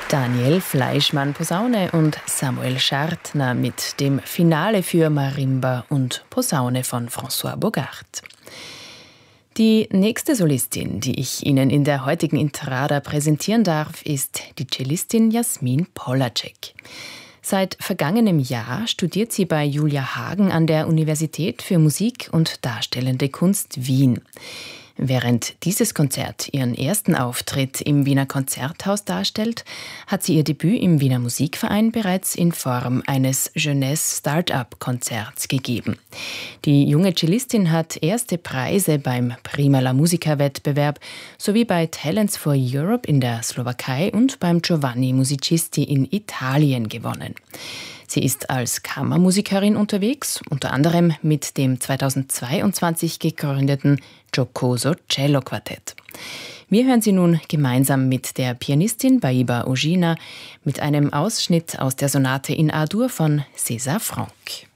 Daniel Fleischmann Posaune und Samuel Schartner mit dem Finale für Marimba und Posaune von François Bogart. Die nächste Solistin, die ich Ihnen in der heutigen Intrada präsentieren darf, ist die Cellistin Jasmin Polacek. Seit vergangenem Jahr studiert sie bei Julia Hagen an der Universität für Musik und Darstellende Kunst Wien. Während dieses Konzert ihren ersten Auftritt im Wiener Konzerthaus darstellt, hat sie ihr Debüt im Wiener Musikverein bereits in Form eines Jeunesse-Start-up-Konzerts gegeben. Die junge Cellistin hat erste Preise beim Prima la Musica-Wettbewerb sowie bei Talents for Europe in der Slowakei und beim Giovanni Musicisti in Italien gewonnen. Sie ist als Kammermusikerin unterwegs, unter anderem mit dem 2022 gegründeten Giocoso Cello Quartett. Wir hören sie nun gemeinsam mit der Pianistin Baiba Ugina mit einem Ausschnitt aus der Sonate in A-Dur von César Franck.